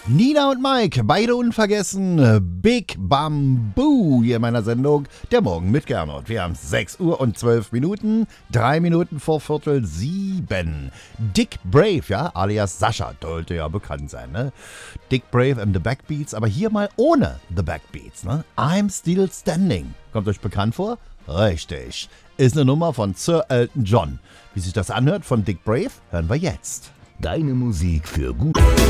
Nina und Mike, beide unvergessen. Big Bamboo hier in meiner Sendung Der Morgen mit Gernot. Wir haben 6 Uhr und 12 Minuten, 3 Minuten vor 6:45. Dick Brave, ja, alias Sascha, sollte ja bekannt sein, ne? Dick Brave and the Backbeats, aber hier mal ohne The Backbeats, ne? I'm Still Standing. Kommt euch bekannt vor? Richtig. Ist eine Nummer von Sir Elton John. Wie sich das anhört von Dick Brave, hören wir jetzt. Deine Musik für gut.